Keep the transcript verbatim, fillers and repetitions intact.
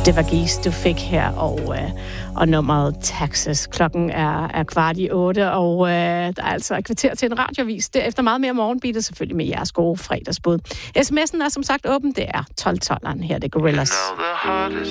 Det var Gis, du fik her, og, øh, og nummeret Taxes. Klokken er, er kvart i otte, og øh, der er altså et kvarter til en radiovis. Derefter meget mere morgenbeatet, selvfølgelig med jeres gode fredagsbud. sms'en er som sagt åben, det er tolv tolveren. Her er det Gorillaz.